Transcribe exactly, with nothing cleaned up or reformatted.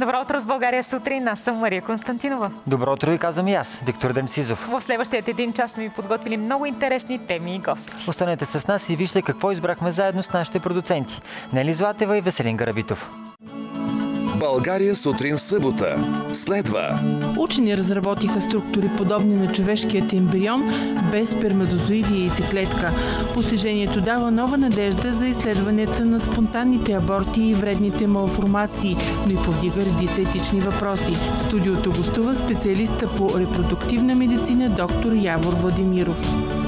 Добро утро с България сутрин. Аз съм Мария Константинова. Добро утро и казвам и аз, Виктор Демсизов. В следващият един час сме ви подготвили много интересни теми и гости. Останете с нас и вижте какво избрахме заедно с нашите продуценти. Нели Златева и Веселин Гарабитов. България сутрин събота. Следва. Учени разработиха структури подобни на човешкият ембрион без сперматозоиди и яйцеклетка. Постижението дава нова надежда за изследванията на спонтанните аборти и вредните малформации, но и повдига редица етични въпроси. В студиото гостува специалиста по репродуктивна медицина доктор Явор Владимиров.